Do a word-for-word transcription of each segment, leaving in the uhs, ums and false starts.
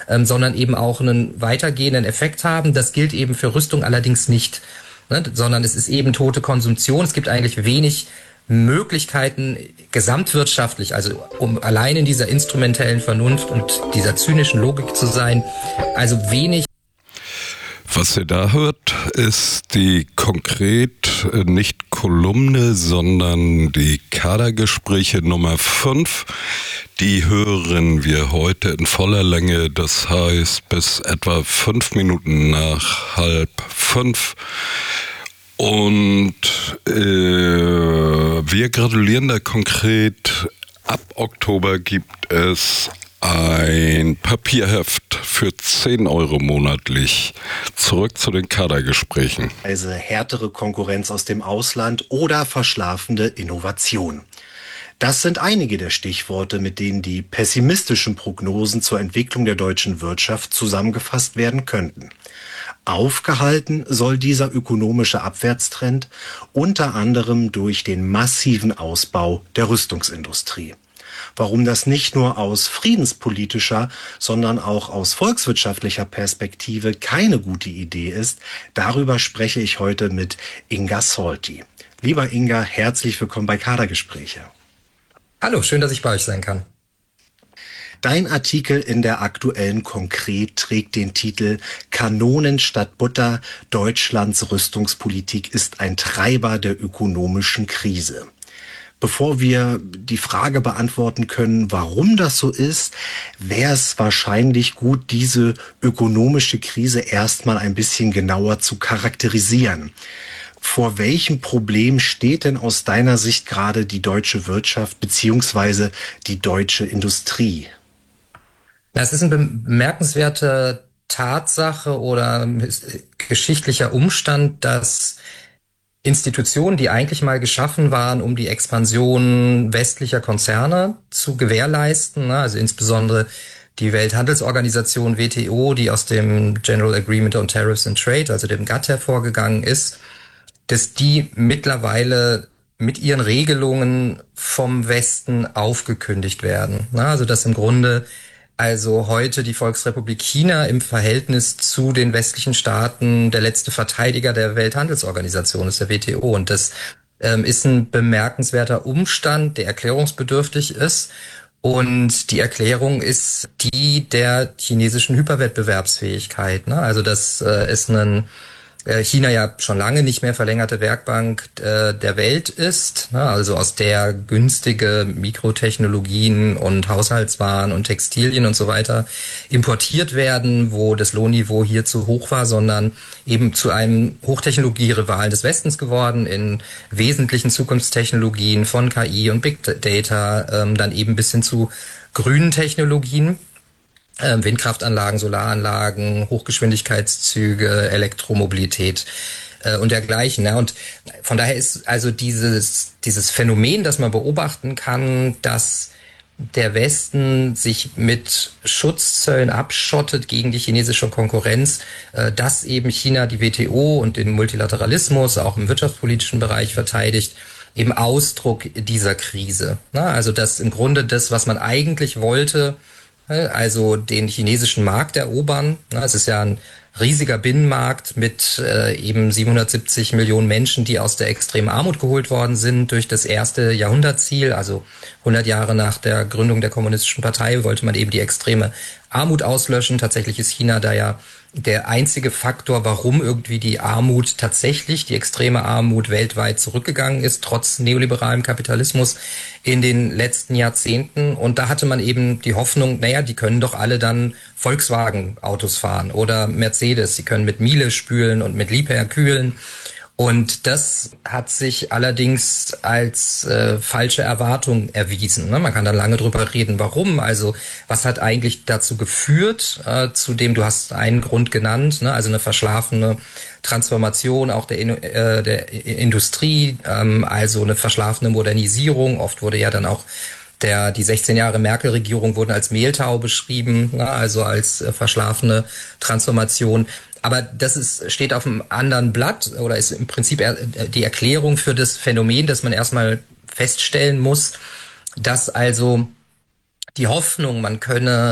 ähm, sondern eben auch einen weitergehenden Effekt haben. Das gilt eben für Rüstung allerdings nicht, ne? Sondern es ist eben tote Konsumption. Es gibt eigentlich wenig Möglichkeiten gesamtwirtschaftlich, also um allein in dieser instrumentellen Vernunft und dieser zynischen Logik zu sein, also wenig. Was ihr da hört, ist die konkret nicht Kolumne, sondern die Kadergespräche Nummer fünf. Die hören wir heute in voller Länge, das heißt bis etwa fünf Minuten nach halb fünf. Und äh, wir gratulieren da konkret. Ab Oktober gibt es ein Papierheft für zehn Euro monatlich. Zurück zu den Kadergesprächen. Also härtere Konkurrenz aus dem Ausland oder verschlafene Innovation. Das sind einige der Stichworte, mit denen die pessimistischen Prognosen zur Entwicklung der deutschen Wirtschaft zusammengefasst werden könnten. Aufgehalten soll dieser ökonomische Abwärtstrend unter anderem durch den massiven Ausbau der Rüstungsindustrie. Warum das nicht nur aus friedenspolitischer, sondern auch aus volkswirtschaftlicher Perspektive keine gute Idee ist, darüber spreche ich heute mit Inga Solti. Lieber Inga, herzlich willkommen bei Kadergespräche. Hallo, schön, dass ich bei euch sein kann. Dein Artikel in der aktuellen Konkret trägt den Titel Kanonen statt Butter, Deutschlands Rüstungspolitik ist ein Treiber der ökonomischen Krise. Bevor wir die Frage beantworten können, warum das so ist, wäre es wahrscheinlich gut, diese ökonomische Krise erstmal ein bisschen genauer zu charakterisieren. Vor welchem Problem steht denn aus deiner Sicht gerade die deutsche Wirtschaft bzw. die deutsche Industrie? Das ist eine bemerkenswerte Tatsache oder geschichtlicher Umstand, dass Institutionen, die eigentlich mal geschaffen waren, um die Expansion westlicher Konzerne zu gewährleisten, also insbesondere die Welthandelsorganisation W T O, die aus dem General Agreement on Tariffs and Trade, also dem G A T T hervorgegangen ist, dass die mittlerweile mit ihren Regelungen vom Westen aufgekündigt werden. Also dass im Grunde also heute die Volksrepublik China im Verhältnis zu den westlichen Staaten der letzte Verteidiger der Welthandelsorganisation ist, der W T O. Und das ähm, ist ein bemerkenswerter Umstand, der erklärungsbedürftig ist. Und die Erklärung ist die der chinesischen Hyperwettbewerbsfähigkeit. Ne? Also dass äh, es einen China ja schon lange nicht mehr verlängerte Werkbank äh, der Welt ist, ne? Also aus der günstige Mikrotechnologien und Haushaltswaren und Textilien und so weiter importiert werden, wo das Lohnniveau hier zu hoch war, sondern eben zu einem Hochtechnologie-Rivalen des Westens geworden in wesentlichen Zukunftstechnologien von K I und Big Data, ähm, dann eben bis hin zu grünen Technologien. Windkraftanlagen, Solaranlagen, Hochgeschwindigkeitszüge, Elektromobilität äh, und dergleichen. Ja. Und von daher ist also dieses dieses Phänomen, das man beobachten kann, dass der Westen sich mit Schutzzöllen abschottet gegen die chinesische Konkurrenz, äh, dass eben China die W T O und den Multilateralismus auch im wirtschaftspolitischen Bereich verteidigt, eben Ausdruck dieser Krise. Na, also dass im Grunde das, was man eigentlich wollte, also den chinesischen Markt erobern. Es ist ja ein riesiger Binnenmarkt mit äh, eben siebenhundertsiebzig Millionen Menschen, die aus der extremen Armut geholt worden sind durch das erste Jahrhundertziel. Also hundert Jahre nach der Gründung der Kommunistischen Partei wollte man eben die extreme Armut auslöschen. Tatsächlich ist China da ja der einzige Faktor, warum irgendwie die Armut tatsächlich, die extreme Armut weltweit zurückgegangen ist, trotz neoliberalem Kapitalismus in den letzten Jahrzehnten. Und da hatte man eben die Hoffnung, naja, die können doch alle dann Volkswagen-Autos fahren oder Mercedes, die können mit Miele spülen und mit Liebherr kühlen. Und das hat sich allerdings als äh, falsche Erwartung erwiesen. Ne? Man kann dann lange drüber reden, warum. Also was hat eigentlich dazu geführt, äh, zu dem, du hast einen Grund genannt, ne? Also eine verschlafene Transformation auch der, äh, der Industrie, ähm, also eine verschlafene Modernisierung. Oft wurde ja dann auch der die sechzehn Jahre Merkel-Regierung wurden als Mehltau beschrieben, ne? Also als äh, verschlafene Transformation. Aber das ist, steht auf einem anderen Blatt oder ist im Prinzip die Erklärung für das Phänomen, dass man erstmal feststellen muss, dass also die Hoffnung, man könne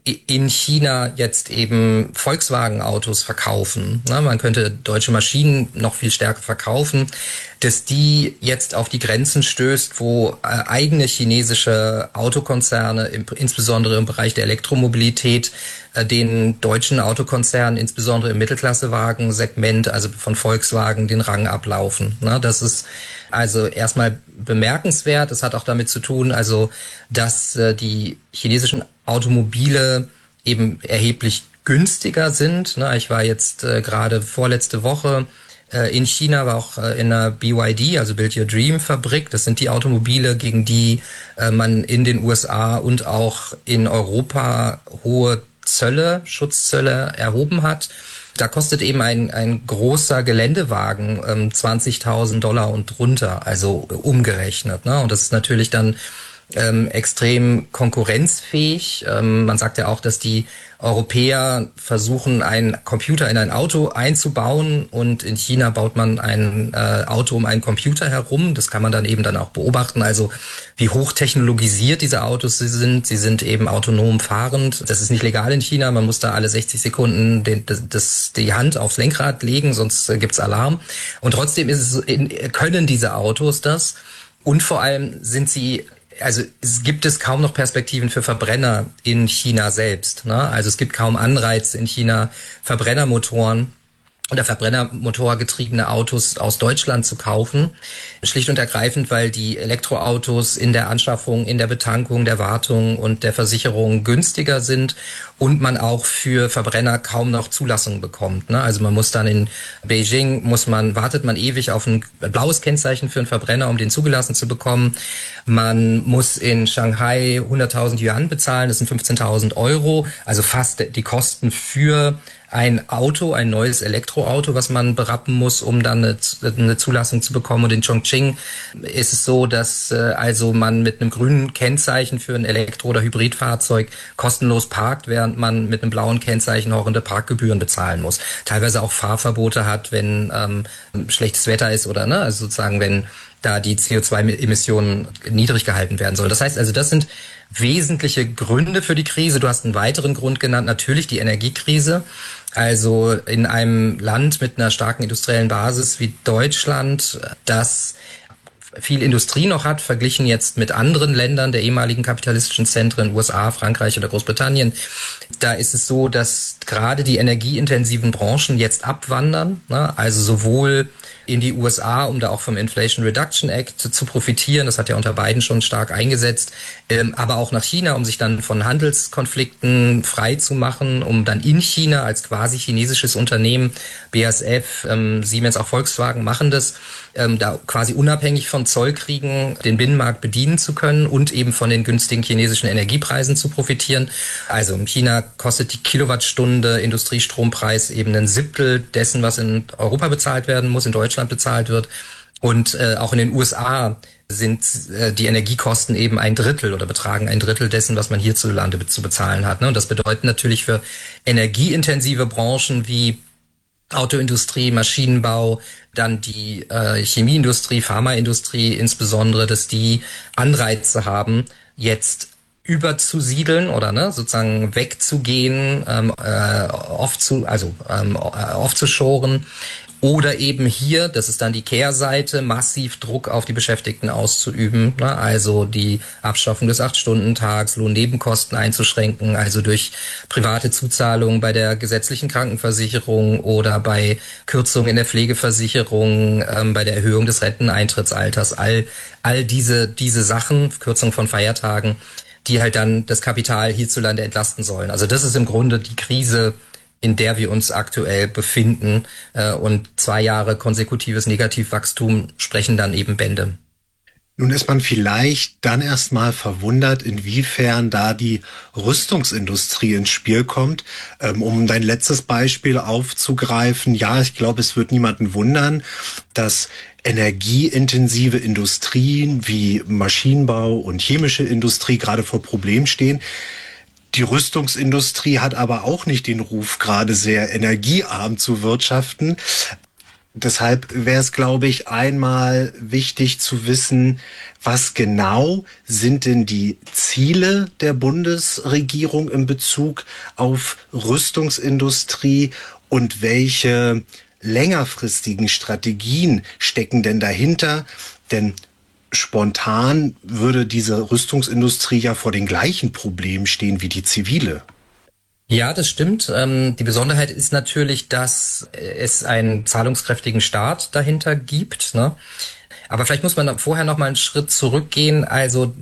in China jetzt eben Volkswagen-Autos verkaufen, ne, man könnte deutsche Maschinen noch viel stärker verkaufen, dass die jetzt auf die Grenzen stößt, wo äh, eigene chinesische Autokonzerne, im, insbesondere im Bereich der Elektromobilität, äh, den deutschen Autokonzernen, insbesondere im Mittelklassewagen-Segment, also von Volkswagen, den Rang ablaufen. Ne, das ist also erstmal bemerkenswert. Das hat auch damit zu tun, also dass äh, die chinesischen Automobile eben erheblich günstiger sind. Ne, ich war jetzt äh, gerade vorletzte Woche äh, in China, war auch äh, in einer B Y D, also Build Your Dream Fabrik. Das sind die Automobile, gegen die äh, man in den U S A und auch in Europa hohe Zölle, Schutzzölle erhoben hat. Da kostet eben ein, ein großer Geländewagen ähm, zwanzigtausend Dollar und drunter, also umgerechnet. Ne? Und das ist natürlich dann ähm, extrem konkurrenzfähig. Ähm, man sagt ja auch, dass die Europäer versuchen, einen Computer in ein Auto einzubauen, und in China baut man ein äh, Auto um einen Computer herum. Das kann man dann eben dann auch beobachten. Also wie hochtechnologisiert diese Autos sind. Sie sind eben autonom fahrend. Das ist nicht legal in China. Man muss da alle sechzig Sekunden den, das, das, die Hand aufs Lenkrad legen, sonst äh, gibt's Alarm. Und trotzdem ist es, in, können diese Autos das. Und vor allem sind sie, also es gibt es kaum noch Perspektiven für Verbrenner in China selbst. Ne? Also es gibt kaum Anreize in China, Verbrennermotoren oder verbrennermotorgetriebene Autos aus Deutschland zu kaufen. Schlicht und ergreifend, weil die Elektroautos in der Anschaffung, in der Betankung, der Wartung und der Versicherung günstiger sind und man auch für Verbrenner kaum noch Zulassung bekommt. Ne? Also man muss dann in Beijing, muss man, wartet man ewig auf ein blaues Kennzeichen für einen Verbrenner, um den zugelassen zu bekommen. Man muss in Shanghai hunderttausend Yuan bezahlen, das sind fünfzehntausend Euro, also fast die Kosten für ein Auto, ein neues Elektroauto, was man berappen muss, um dann eine, eine Zulassung zu bekommen. Und in Chongqing ist es so, dass äh, also man mit einem grünen Kennzeichen für ein Elektro- oder Hybridfahrzeug kostenlos parkt, während man mit einem blauen Kennzeichen horrende Parkgebühren bezahlen muss. Teilweise auch Fahrverbote hat, wenn ähm, schlechtes Wetter ist oder ne, also sozusagen wenn da die C O zwei Emissionen niedrig gehalten werden soll. Das heißt also, das sind wesentliche Gründe für die Krise. Du hast einen weiteren Grund genannt, natürlich die Energiekrise. Also in einem Land mit einer starken industriellen Basis wie Deutschland, das viel Industrie noch hat, verglichen jetzt mit anderen Ländern der ehemaligen kapitalistischen Zentren, U S A, Frankreich oder Großbritannien, da ist es so, dass gerade die energieintensiven Branchen jetzt abwandern, ne? Also sowohl in die U S A, um da auch vom Inflation Reduction Act zu, zu profitieren, das hat ja unter Biden schon stark eingesetzt, ähm, aber auch nach China, um sich dann von Handelskonflikten frei zu machen, um dann in China als quasi chinesisches Unternehmen, B A S F, ähm, Siemens, auch Volkswagen machen das, ähm, da quasi unabhängig von Zollkriegen den Binnenmarkt bedienen zu können und eben von den günstigen chinesischen Energiepreisen zu profitieren. Also in China kostet die Kilowattstunde Industriestrompreis eben ein Siebtel dessen, was in Europa bezahlt werden muss, in Deutschland bezahlt wird. Und äh, auch in den U S A sind äh, die Energiekosten eben ein Drittel oder betragen ein Drittel dessen, was man hierzulande be- zu bezahlen hat. Ne? Und das bedeutet natürlich für energieintensive Branchen wie Autoindustrie, Maschinenbau, dann die äh, Chemieindustrie, Pharmaindustrie insbesondere, dass die Anreize haben, jetzt überzusiedeln oder ne, sozusagen wegzugehen, ähm, äh, off zu, also ähm, offzushoren. Oder eben hier, das ist dann die Kehrseite, massiv Druck auf die Beschäftigten auszuüben, ne? Also die Abschaffung des Acht-Stunden-Tags, Lohnnebenkosten einzuschränken, also durch private Zuzahlungen bei der gesetzlichen Krankenversicherung oder bei Kürzungen in der Pflegeversicherung, ähm, bei der Erhöhung des Renteneintrittsalters, all, all diese, diese Sachen, Kürzung von Feiertagen, die halt dann das Kapital hierzulande entlasten sollen. Also das ist im Grunde die Krise, in der wir uns aktuell befinden. Und zwei Jahre konsekutives Negativwachstum sprechen dann eben Bände. Nun ist man vielleicht dann erstmal verwundert, inwiefern da die Rüstungsindustrie ins Spiel kommt. Um dein letztes Beispiel aufzugreifen, ja, ich glaube, es wird niemanden wundern, dass energieintensive Industrien wie Maschinenbau und chemische Industrie gerade vor Problemen stehen. Die Rüstungsindustrie hat aber auch nicht den Ruf, gerade sehr energiearm zu wirtschaften. Deshalb wäre es, glaube ich, einmal wichtig zu wissen, was genau sind denn die Ziele der Bundesregierung in Bezug auf Rüstungsindustrie und welche längerfristigen Strategien stecken denn dahinter? Denn spontan würde diese Rüstungsindustrie ja vor den gleichen Problemen stehen wie die zivile. Ja, das stimmt. Ähm, die Besonderheit ist natürlich, dass es einen zahlungskräftigen Staat dahinter gibt, ne? Aber vielleicht muss man vorher noch mal einen Schritt zurückgehen, also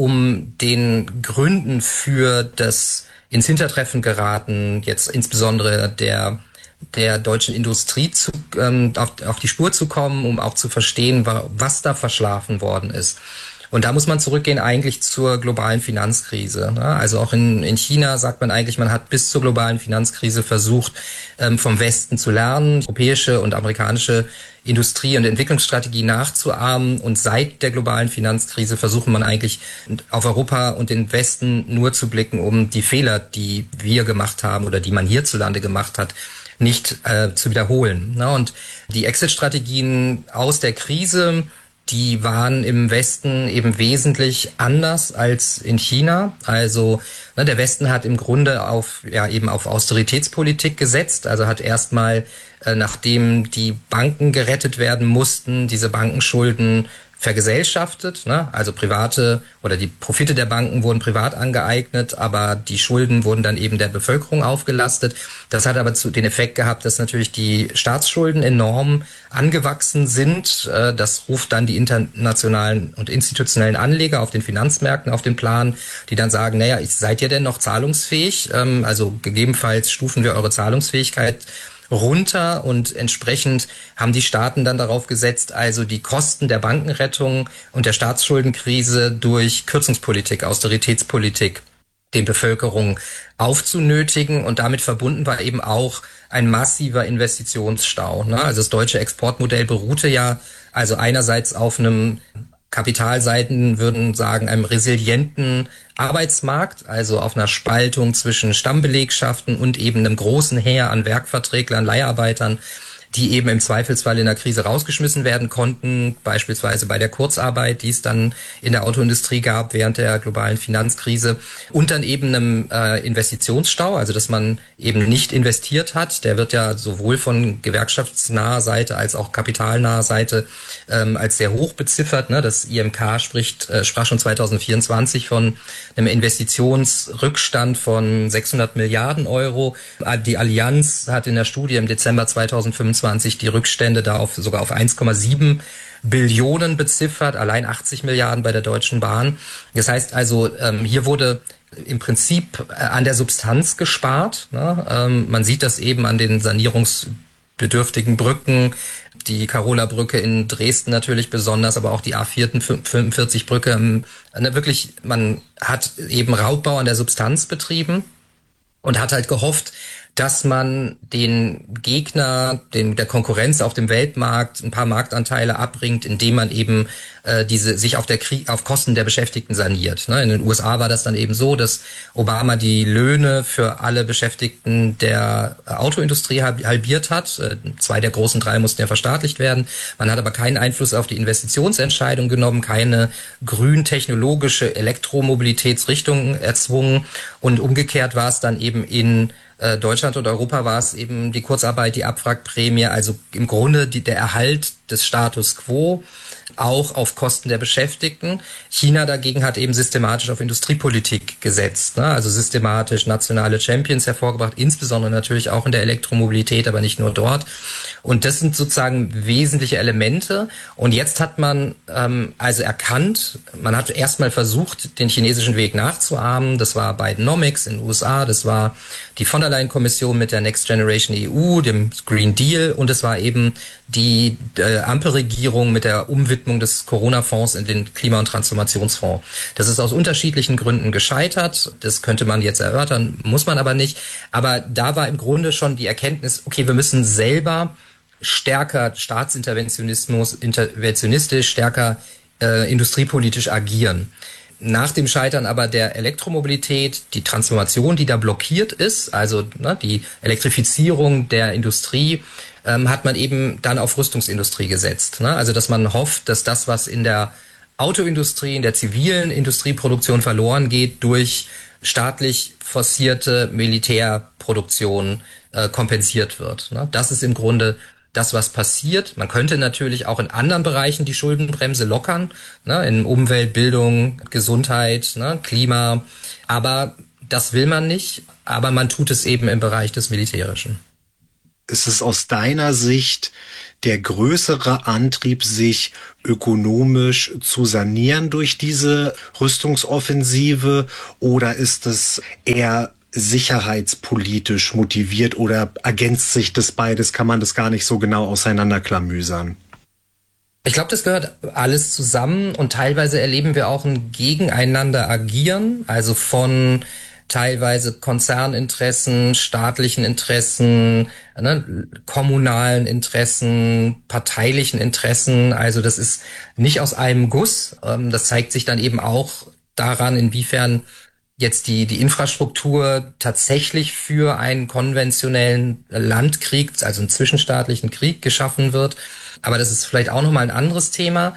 um den Gründen für das ins Hintertreffen geraten, jetzt insbesondere der der deutschen Industrie zu, ähm, auf, auf die Spur zu kommen, um auch zu verstehen, was da verschlafen worden ist. Und da muss man zurückgehen eigentlich zur globalen Finanzkrise. Also auch in, in China sagt man eigentlich, man hat bis zur globalen Finanzkrise versucht, vom Westen zu lernen, europäische und amerikanische Industrie- und Entwicklungsstrategie nachzuahmen. Und seit der globalen Finanzkrise versucht man eigentlich auf Europa und den Westen nur zu blicken, um die Fehler, die wir gemacht haben oder die man hierzulande gemacht hat, nicht äh, zu wiederholen. Und die Exit-Strategien aus der Krise, die waren im Westen eben wesentlich anders als in China. Also ne, der Westen hat im Grunde auf ja eben auf Austeritätspolitik gesetzt. Also hat erstmal, äh, nachdem die Banken gerettet werden mussten, diese Bankenschulden vergesellschaftet, ne? Also private oder die Profite der Banken wurden privat angeeignet, aber die Schulden wurden dann eben der Bevölkerung aufgelastet. Das hat aber zu den Effekt gehabt, dass natürlich die Staatsschulden enorm angewachsen sind. Das ruft dann die internationalen und institutionellen Anleger auf den Finanzmärkten auf den Plan, die dann sagen, naja, seid ihr denn noch zahlungsfähig? Also gegebenenfalls stufen wir eure Zahlungsfähigkeit runter, und entsprechend haben die Staaten dann darauf gesetzt, also die Kosten der Bankenrettung und der Staatsschuldenkrise durch Kürzungspolitik, Austeritätspolitik den Bevölkerung aufzunötigen, und damit verbunden war eben auch ein massiver Investitionsstau. Ne? Also das deutsche Exportmodell beruhte ja also einerseits auf einem Kapitalseiten würden sagen, einem resilienten Arbeitsmarkt, also auf einer Spaltung zwischen Stammbelegschaften und eben einem großen Heer an Werkverträglern, Leiharbeitern, die eben im Zweifelsfall in der Krise rausgeschmissen werden konnten, beispielsweise bei der Kurzarbeit, die es dann in der Autoindustrie gab während der globalen Finanzkrise, und dann eben einem äh, Investitionsstau, also dass man eben nicht investiert hat. Der wird ja sowohl von gewerkschaftsnaher Seite als auch kapitalnaher Seite ähm, als sehr hoch beziffert. Ne? Das I M K spricht, äh, sprach schon zwanzig vierundzwanzig von einem Investitionsrückstand von sechshundert Milliarden Euro. Die Allianz hat in der Studie im Dezember zweitausendfünfundzwanzig die Rückstände da auf, sogar auf eins Komma sieben Billionen beziffert, allein achtzig Milliarden bei der Deutschen Bahn. Das heißt also, ähm, hier wurde im Prinzip äh, an der Substanz gespart. Ne? Ähm, man sieht das eben an den sanierungsbedürftigen Brücken, die Karola-Brücke in Dresden natürlich besonders, aber auch die A fünfundvierzig-Brücke. Ähm, ne, wirklich, man hat eben Raubbau an der Substanz betrieben und hat halt gehofft, dass man den Gegner, den der Konkurrenz auf dem Weltmarkt ein paar Marktanteile abbringt, indem man eben äh, diese sich auf der Krieg, auf Kosten der Beschäftigten saniert. Ne? In den U S A war das dann eben so, dass Obama die Löhne für alle Beschäftigten der Autoindustrie halbiert hat. Äh, zwei der großen drei mussten ja verstaatlicht werden. Man hat aber keinen Einfluss auf die Investitionsentscheidung genommen, keine grün-technologische Elektromobilitätsrichtung erzwungen, und umgekehrt war es dann eben in Deutschland und Europa war es eben die Kurzarbeit, die Abwrackprämie, also im Grunde die, der Erhalt des Status quo, auch auf Kosten der Beschäftigten. China dagegen hat eben systematisch auf Industriepolitik gesetzt, ne? Also systematisch nationale Champions hervorgebracht, insbesondere natürlich auch in der Elektromobilität, aber nicht nur dort. Und das sind sozusagen wesentliche Elemente. Und jetzt hat man ähm, also erkannt, man hat erstmal versucht, den chinesischen Weg nachzuahmen. Das war Bidenomics in den U S A, das war die von der Leyen-Kommission mit der Next Generation E U, dem Green Deal, und es war eben die äh, Ampelregierung mit der Umwidmung des Corona-Fonds in den Klima- und Transformationsfonds. Das ist aus unterschiedlichen Gründen gescheitert. Das könnte man jetzt erörtern, muss man aber nicht. Aber da war im Grunde schon die Erkenntnis, okay, wir müssen selber stärker Staatsinterventionismus, interventionistisch, stärker äh, industriepolitisch agieren. Nach dem Scheitern aber der Elektromobilität, die Transformation, die da blockiert ist, also ne, die Elektrifizierung der Industrie, ähm, hat man eben dann auf Rüstungsindustrie gesetzt. Ne? Also dass man hofft, dass das, was in der Autoindustrie, in der zivilen Industrieproduktion verloren geht, durch staatlich forcierte Militärproduktion äh, kompensiert wird. Ne? Das ist im Grunde das, was passiert. Man könnte natürlich auch in anderen Bereichen die Schuldenbremse lockern, ne? In Umwelt, Bildung, Gesundheit, ne? Klima. Aber das will man nicht. Aber man tut es eben im Bereich des Militärischen. Ist es aus deiner Sicht der größere Antrieb, sich ökonomisch zu sanieren durch diese Rüstungsoffensive, oder ist es eher sicherheitspolitisch motiviert, oder ergänzt sich das beides? Kann man das gar nicht so genau auseinanderklamüsern? Ich glaube, das gehört alles zusammen, und teilweise erleben wir auch ein Gegeneinander agieren, also von teilweise Konzerninteressen, staatlichen Interessen, ne, kommunalen Interessen, parteilichen Interessen. Also das ist nicht aus einem Guss. Das zeigt sich dann eben auch daran, inwiefern jetzt die die Infrastruktur tatsächlich für einen konventionellen Landkrieg, also einen zwischenstaatlichen Krieg, geschaffen wird. Aber das ist vielleicht auch nochmal ein anderes Thema.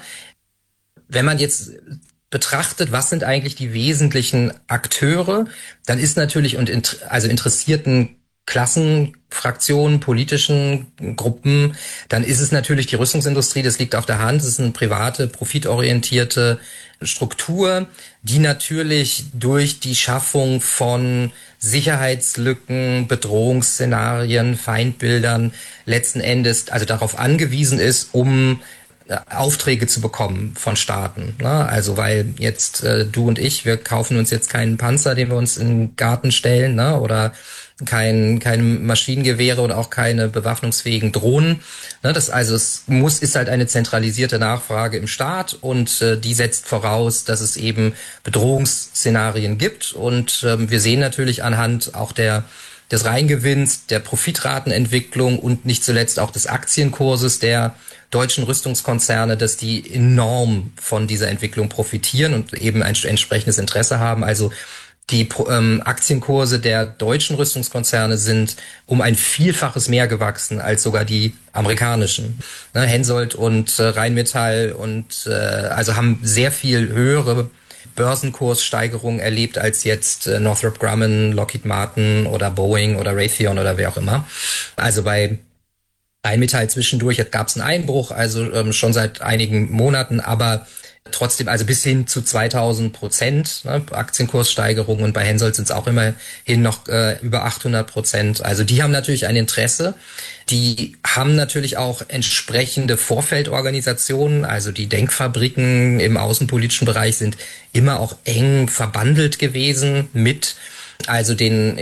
Wenn man jetzt betrachtet, was sind eigentlich die wesentlichen Akteure, dann ist natürlich, und also interessierten Klassen, Fraktionen, politischen Gruppen, dann ist es natürlich die Rüstungsindustrie, das liegt auf der Hand, es ist eine private, profitorientierte Struktur, die natürlich durch die Schaffung von Sicherheitslücken, Bedrohungsszenarien, Feindbildern letzten Endes also darauf angewiesen ist, um Aufträge zu bekommen von Staaten. Ne? Also weil jetzt äh, du und ich, wir kaufen uns jetzt keinen Panzer, den wir uns in den Garten stellen, ne? Oder kein keine Maschinengewehre und auch keine bewaffnungsfähigen Drohnen. Ne? Das also es muss ist halt eine zentralisierte Nachfrage im Staat, und äh, die setzt voraus, dass es eben Bedrohungsszenarien gibt, und ähm, wir sehen natürlich anhand auch der des Reingewinns, der Profitratenentwicklung und nicht zuletzt auch des Aktienkurses der deutschen Rüstungskonzerne, dass die enorm von dieser Entwicklung profitieren und eben ein entsprechendes Interesse haben. Also die ähm, Aktienkurse der deutschen Rüstungskonzerne sind um ein Vielfaches mehr gewachsen als sogar die amerikanischen. Ne, Hensoldt und äh, Rheinmetall und äh, also haben sehr viel höhere Börsenkurssteigerungen erlebt als jetzt äh, Northrop Grumman, Lockheed Martin oder Boeing oder Raytheon oder wer auch immer. Also bei Rheinmetall zwischendurch gab es einen Einbruch, also ähm, schon seit einigen Monaten, aber trotzdem, also bis hin zu zweitausend Prozent ne, Aktienkurssteigerungen, und bei Hensoldt sind es auch immerhin noch äh, über achthundert Prozent. Also die haben natürlich ein Interesse. Die haben natürlich auch entsprechende Vorfeldorganisationen, also die Denkfabriken im außenpolitischen Bereich sind immer auch eng verbandelt gewesen mit also den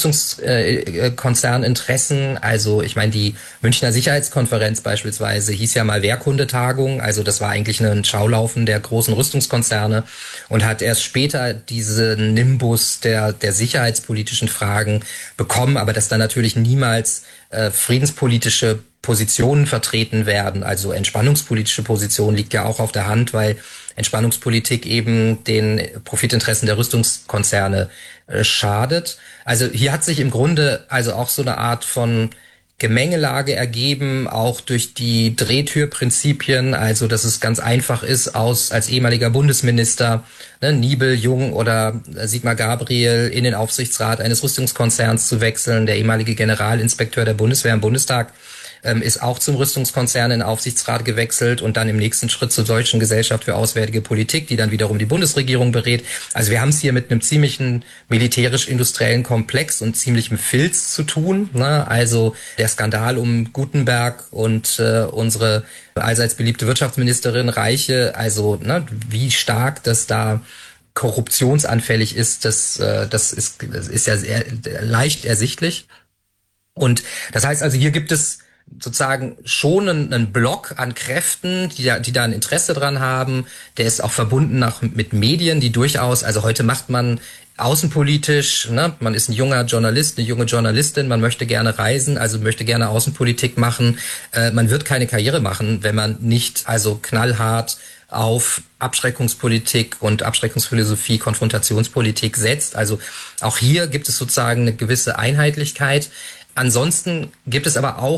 Rüstungskonzerninteressen. Also ich meine, die Münchner Sicherheitskonferenz beispielsweise hieß ja mal Wehrkundetagung, also das war eigentlich ein Schaulaufen der großen Rüstungskonzerne, und hat erst später diesen Nimbus der der sicherheitspolitischen Fragen bekommen, aber dass da natürlich niemals äh, friedenspolitische Positionen vertreten werden, also entspannungspolitische Positionen, liegt ja auch auf der Hand, weil Entspannungspolitik eben den Profitinteressen der Rüstungskonzerne äh, schadet. Also hier hat sich im Grunde also auch so eine Art von Gemengelage ergeben, auch durch die Drehtürprinzipien, also dass es ganz einfach ist, aus als ehemaliger Bundesminister, ne, Niebel, Jung oder Sigmar Gabriel in den Aufsichtsrat eines Rüstungskonzerns zu wechseln. Der ehemalige Generalinspekteur der Bundeswehr im Bundestag ähm, ist auch zum Rüstungskonzern in den Aufsichtsrat gewechselt und dann im nächsten Schritt zur Deutschen Gesellschaft für Auswärtige Politik, die dann wiederum die Bundesregierung berät. Also wir haben es hier mit einem ziemlichen militärisch-industriellen Komplex und ziemlichem Filz zu tun. Ne? Also der Skandal um Gutenberg und äh, unsere allseits beliebte Wirtschaftsministerin Reiche, also ne, wie stark das da korruptionsanfällig ist, das, äh, das, ist, das ist ja sehr, leicht ersichtlich. Und das heißt also, hier gibt es sozusagen schon einen, einen Block an Kräften, die da, die da ein Interesse dran haben. Der ist auch verbunden nach, mit Medien, die durchaus, also heute macht man außenpolitisch, ne, man ist ein junger Journalist, eine junge Journalistin, man möchte gerne reisen, also möchte gerne Außenpolitik machen. Äh, man wird keine Karriere machen, wenn man nicht also knallhart auf Abschreckungspolitik und Abschreckungsphilosophie, Konfrontationspolitik setzt. Also auch hier gibt es sozusagen eine gewisse Einheitlichkeit. Ansonsten gibt es aber auch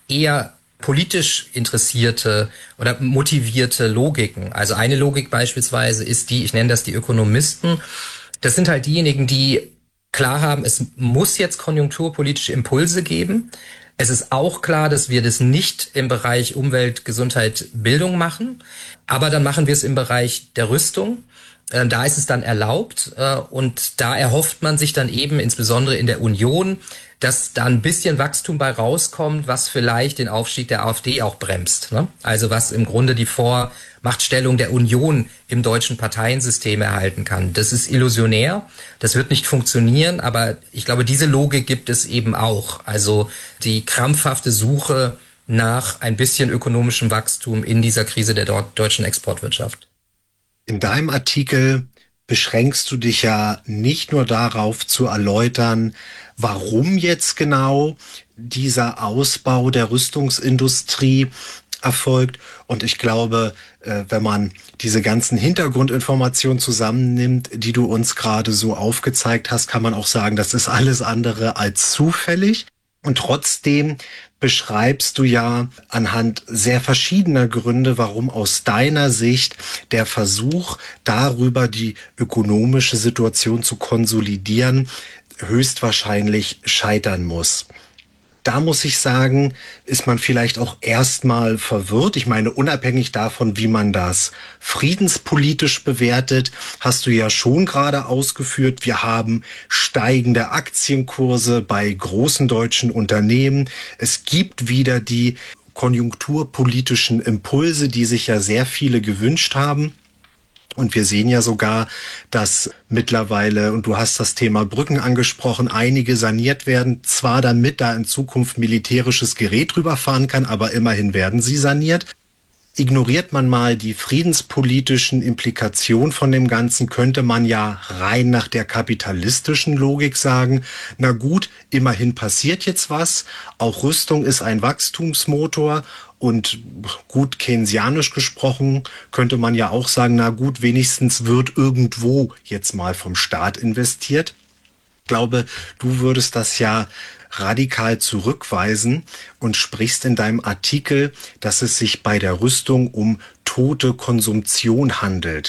eher politisch interessierte oder motivierte Logiken. Also eine Logik beispielsweise ist die, ich nenne das die Ökonomisten. Das sind halt diejenigen, die klar haben, es muss jetzt konjunkturpolitische Impulse geben. Es ist auch klar, dass wir das nicht im Bereich Umwelt, Gesundheit, Bildung machen, aber dann machen wir es im Bereich der Rüstung. Äh, da ist es dann erlaubt äh, und da erhofft man sich dann eben insbesondere in der Union, dass da ein bisschen Wachstum bei rauskommt, was vielleicht den Aufstieg der AfD auch bremst, ne? Also was im Grunde die Vormachtstellung der Union im deutschen Parteiensystem erhalten kann. Das ist illusionär, das wird nicht funktionieren, aber ich glaube, diese Logik gibt es eben auch. Also die krampfhafte Suche nach ein bisschen ökonomischem Wachstum in dieser Krise der deutschen Exportwirtschaft. In deinem Artikel beschränkst du dich ja nicht nur darauf zu erläutern, warum jetzt genau dieser Ausbau der Rüstungsindustrie erfolgt. Und ich glaube, wenn man diese ganzen Hintergrundinformationen zusammennimmt, die du uns gerade so aufgezeigt hast, kann man auch sagen, das ist alles andere als zufällig. Und trotzdem beschreibst du ja anhand sehr verschiedener Gründe, warum aus deiner Sicht der Versuch, darüber die ökonomische Situation zu konsolidieren, höchstwahrscheinlich scheitern muss. Da muss ich sagen, ist man vielleicht auch erstmal verwirrt. Ich meine, unabhängig davon, wie man das friedenspolitisch bewertet, hast du ja schon gerade ausgeführt, wir haben steigende Aktienkurse bei großen deutschen Unternehmen. Es gibt wieder die konjunkturpolitischen Impulse, die sich ja sehr viele gewünscht haben. Und wir sehen ja sogar, dass mittlerweile, und du hast das Thema Brücken angesprochen, einige saniert werden, zwar damit da in Zukunft militärisches Gerät drüber fahren kann, aber immerhin werden sie saniert. Ignoriert man mal die friedenspolitischen Implikationen von dem Ganzen, könnte man ja rein nach der kapitalistischen Logik sagen, na gut, immerhin passiert jetzt was, auch Rüstung ist ein Wachstumsmotor. Und gut keynesianisch gesprochen könnte man ja auch sagen, na gut, wenigstens wird irgendwo jetzt mal vom Staat investiert. Ich glaube, du würdest das ja radikal zurückweisen und sprichst in deinem Artikel, dass es sich bei der Rüstung um tote Konsumption handelt.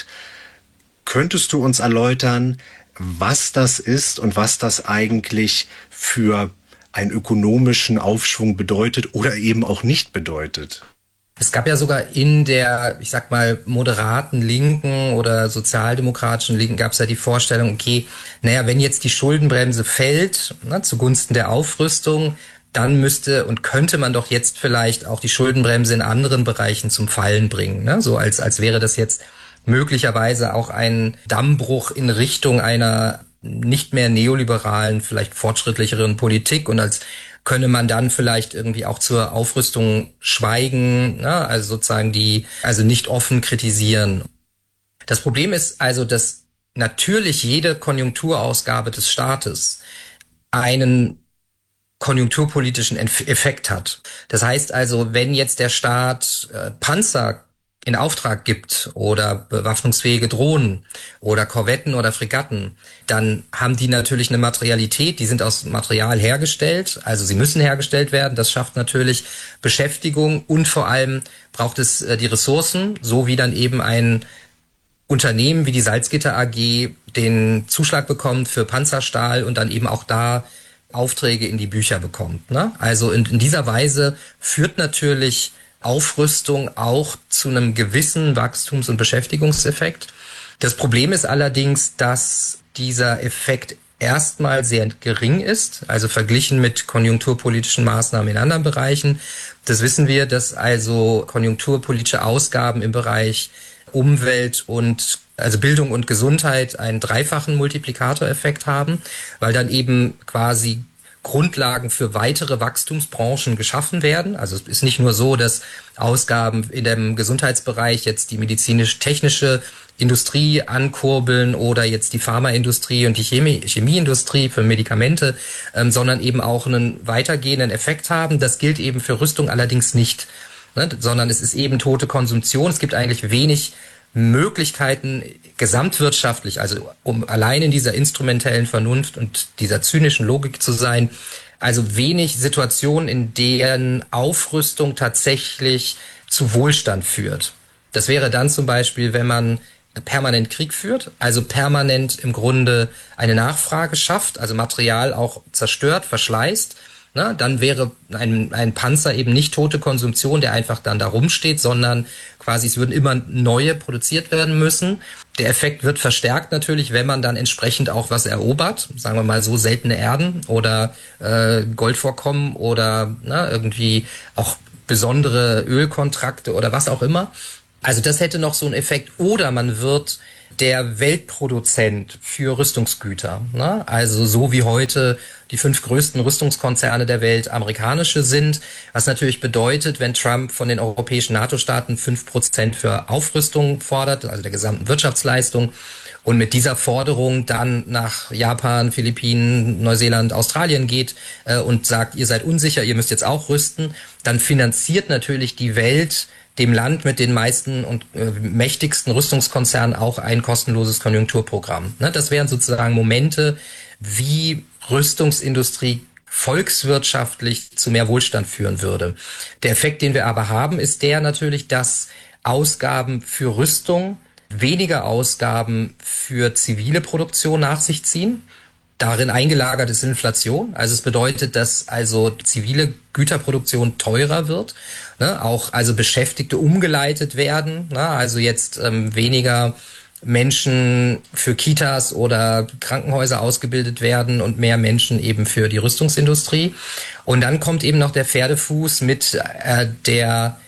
Könntest du uns erläutern, was das ist und was das eigentlich für einen ökonomischen Aufschwung bedeutet oder eben auch nicht bedeutet? Es gab ja sogar in der, ich sag mal, moderaten Linken oder sozialdemokratischen Linken gab es ja die Vorstellung, okay, naja, wenn jetzt die Schuldenbremse fällt, ne, zugunsten der Aufrüstung, dann müsste und könnte man doch jetzt vielleicht auch die Schuldenbremse in anderen Bereichen zum Fallen bringen, ne? So als, als wäre das jetzt möglicherweise auch ein Dammbruch in Richtung einer nicht mehr neoliberalen, vielleicht fortschrittlicheren Politik und als könne man dann vielleicht irgendwie auch zur Aufrüstung schweigen, ne? Also sozusagen die, also nicht offen kritisieren. Das Problem ist also, dass natürlich jede Konjunkturausgabe des Staates einen konjunkturpolitischen Effekt hat. Das heißt also, wenn jetzt der Staat äh, Panzer in Auftrag gibt oder bewaffnungsfähige Drohnen oder Korvetten oder Fregatten, dann haben die natürlich eine Materialität, die sind aus Material hergestellt, also sie müssen hergestellt werden, das schafft natürlich Beschäftigung und vor allem braucht es die Ressourcen, so wie dann eben ein Unternehmen wie die Salzgitter A G den Zuschlag bekommt für Panzerstahl und dann eben auch da Aufträge in die Bücher bekommt, ne? Also in, in dieser Weise führt natürlich Aufrüstung auch zu einem gewissen Wachstums- und Beschäftigungseffekt. Das Problem ist allerdings, dass dieser Effekt erstmal sehr gering ist, also verglichen mit konjunkturpolitischen Maßnahmen in anderen Bereichen. Das wissen wir, dass also konjunkturpolitische Ausgaben im Bereich Umwelt und also Bildung und Gesundheit einen dreifachen Multiplikatoreffekt haben, weil dann eben quasi Grundlagen für weitere Wachstumsbranchen geschaffen werden. Also es ist nicht nur so, dass Ausgaben in dem Gesundheitsbereich jetzt die medizinisch-technische Industrie ankurbeln oder jetzt die Pharmaindustrie und die Chemie, Chemieindustrie für Medikamente, ähm, sondern eben auch einen weitergehenden Effekt haben. Das gilt eben für Rüstung allerdings nicht, ne? Sondern es ist eben tote Konsumption. Es gibt eigentlich wenig Möglichkeiten gesamtwirtschaftlich, also um allein in dieser instrumentellen Vernunft und dieser zynischen Logik zu sein, Also wenig Situationen, in denen Aufrüstung tatsächlich zu Wohlstand führt. Das wäre dann zum Beispiel, wenn man permanent Krieg führt, also permanent im Grunde eine Nachfrage schafft, also Material auch zerstört, verschleißt. Na, dann wäre ein, ein Panzer eben nicht tote Konsumption, der einfach dann da rumsteht, sondern quasi es würden immer neue produziert werden müssen. Der Effekt wird verstärkt natürlich, wenn man dann entsprechend auch was erobert, sagen wir mal so seltene Erden oder äh, Goldvorkommen oder na, irgendwie auch besondere Ölkontrakte oder was auch immer. Also das hätte noch so einen Effekt. Oder man wird der Weltproduzent für Rüstungsgüter. Ne? Also so wie heute die fünf größten Rüstungskonzerne der Welt amerikanische sind, was natürlich bedeutet, wenn Trump von den europäischen NATO-Staaten fünf Prozent für Aufrüstung fordert, also der gesamten Wirtschaftsleistung, und mit dieser Forderung dann nach Japan, Philippinen, Neuseeland, Australien geht äh, und sagt, ihr seid unsicher, ihr müsst jetzt auch rüsten, dann finanziert natürlich die Welt dem Land mit den meisten und äh, mächtigsten Rüstungskonzernen auch ein kostenloses Konjunkturprogramm. Ne? Das wären sozusagen Momente, wie Rüstungsindustrie volkswirtschaftlich zu mehr Wohlstand führen würde. Der Effekt, den wir aber haben, ist der natürlich, dass Ausgaben für Rüstung weniger Ausgaben für zivile Produktion nach sich ziehen. Darin eingelagert ist Inflation. Also es bedeutet, dass also zivile Güterproduktion teurer wird, ne? Auch also Beschäftigte umgeleitet werden, ne? Also jetzt ähm, weniger Menschen für Kitas oder Krankenhäuser ausgebildet werden und mehr Menschen eben für die Rüstungsindustrie. Und dann kommt eben noch der Pferdefuß mit äh, der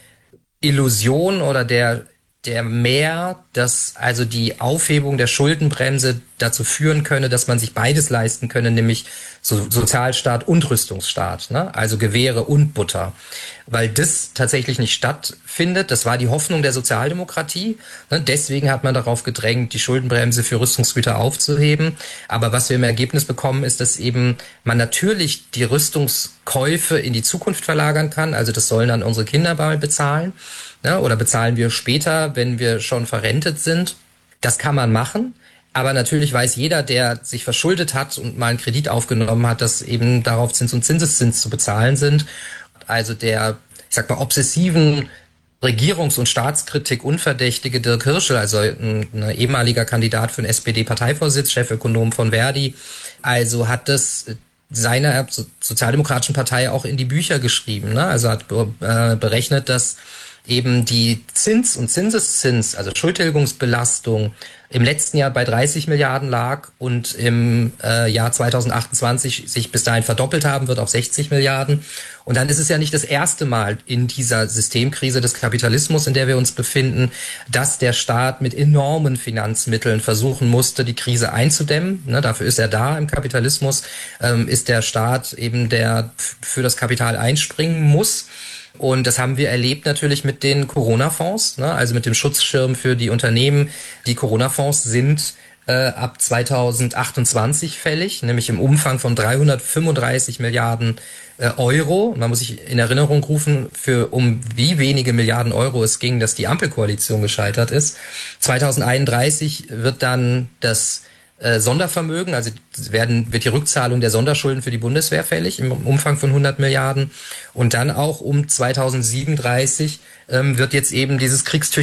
Illusion oder der der mehr, dass also die Aufhebung der Schuldenbremse dazu führen könne, dass man sich beides leisten könne, nämlich so Sozialstaat und Rüstungsstaat, ne? Also Gewehre und Butter. Weil das tatsächlich nicht stattfindet, das war die Hoffnung der Sozialdemokratie, ne? Deswegen hat man darauf gedrängt, die Schuldenbremse für Rüstungsgüter aufzuheben. Aber was wir im Ergebnis bekommen, ist, dass eben man natürlich die Rüstungskäufe in die Zukunft verlagern kann, also das sollen dann unsere Kinder mal bezahlen. Ja, oder bezahlen wir später, wenn wir schon verrentet sind. Das kann man machen. Aber natürlich weiß jeder, der sich verschuldet hat und mal einen Kredit aufgenommen hat, dass eben darauf Zins und Zinseszins zu bezahlen sind. Also der, ich sag mal, obsessiven Regierungs- und Staatskritik unverdächtige Dirk Hirschel, also ein, ein ehemaliger Kandidat für den S P D-Parteivorsitz, Chefökonom von Verdi, also hat das seiner sozialdemokratischen Partei auch in die Bücher geschrieben, ne? Also hat äh, berechnet, dass eben die Zins- und Zinseszins, also Schuldtilgungsbelastung, im letzten Jahr bei dreißig Milliarden lag und im äh, Jahr zweitausendachtundzwanzig sich bis dahin verdoppelt haben wird auf sechzig Milliarden. Und dann ist es ja nicht das erste Mal in dieser Systemkrise des Kapitalismus, in der wir uns befinden, dass der Staat mit enormen Finanzmitteln versuchen musste, die Krise einzudämmen. Ne, dafür ist er da im Kapitalismus, ähm, ist der Staat eben, der für das Kapital einspringen muss. Und das haben wir erlebt natürlich mit den Corona-Fonds, ne? Also mit dem Schutzschirm für die Unternehmen. Die Corona-Fonds sind äh, ab zweitausendachtundzwanzig fällig, nämlich im Umfang von dreihundertfünfunddreißig Milliarden äh, Euro. Man muss sich in Erinnerung rufen, für um wie wenige Milliarden Euro es ging, dass die Ampelkoalition gescheitert ist. zweitausendeinunddreißig wird dann das Äh, Sondervermögen, also werden, wird die Rückzahlung der Sonderschulden für die Bundeswehr fällig im Umfang von hundert Milliarden. Und dann auch um zweitausendsiebenunddreißig ähm, wird jetzt eben dieses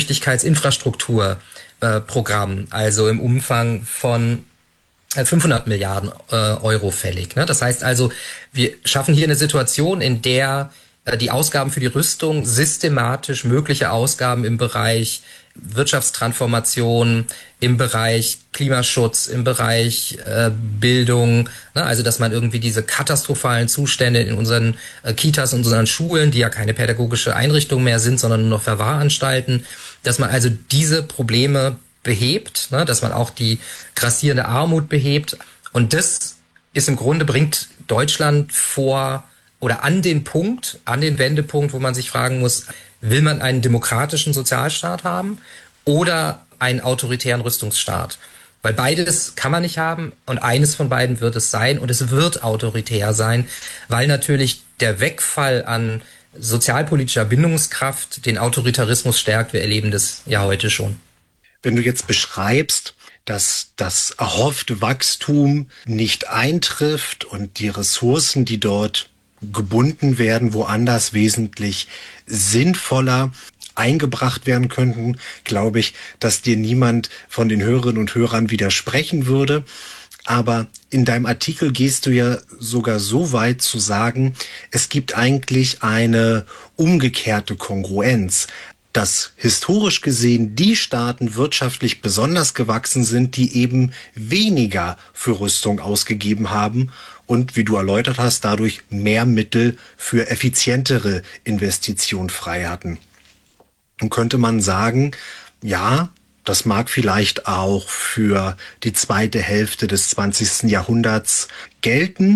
Kriegstüchtigkeitsinfrastrukturprogramm, äh, also im Umfang von äh, fünfhundert Milliarden äh, Euro fällig. Ne? Das heißt also, wir schaffen hier eine Situation, in der äh, die Ausgaben für die Rüstung systematisch mögliche Ausgaben im Bereich Wirtschaftstransformation, im Bereich Klimaschutz, im Bereich äh, Bildung, ne? Also dass man irgendwie diese katastrophalen Zustände in unseren äh, Kitas und unseren Schulen, die ja keine pädagogische Einrichtung mehr sind, sondern nur noch Verwahranstalten, dass man also diese Probleme behebt, ne? Dass man auch die grassierende Armut behebt. Und das ist im Grunde, bringt Deutschland vor oder an den Punkt, an den Wendepunkt, wo man sich fragen muss, will man einen demokratischen Sozialstaat haben oder einen autoritären Rüstungsstaat? Weil beides kann man nicht haben und eines von beiden wird es sein und es wird autoritär sein, weil natürlich der Wegfall an sozialpolitischer Bindungskraft den Autoritarismus stärkt. Wir erleben das ja heute schon. Wenn du jetzt beschreibst, dass das erhoffte Wachstum nicht eintrifft und die Ressourcen, die dort gebunden werden, woanders wesentlich sinnvoller eingebracht werden könnten, glaube ich, dass dir niemand von den Hörerinnen und Hörern widersprechen würde. Aber in deinem Artikel gehst du ja sogar so weit zu sagen, es gibt eigentlich eine umgekehrte Kongruenz, dass historisch gesehen die Staaten wirtschaftlich besonders gewachsen sind, die eben weniger für Rüstung ausgegeben haben und, wie du erläutert hast, dadurch mehr Mittel für effizientere Investitionen frei hatten. Nun könnte man sagen, ja, das mag vielleicht auch für die zweite Hälfte des zwanzigsten Jahrhunderts gelten.